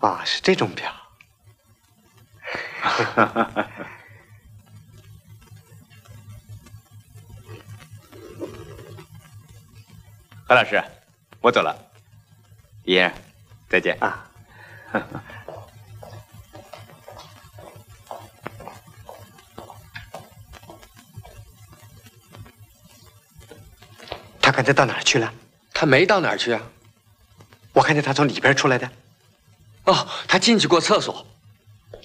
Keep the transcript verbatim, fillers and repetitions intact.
啊，是这种表。 何老师，我走了。李先生，再见啊。他刚才到哪儿去了？ 他没到哪儿去啊。 我看见他从里边出来的。 哦，他进去过厕所。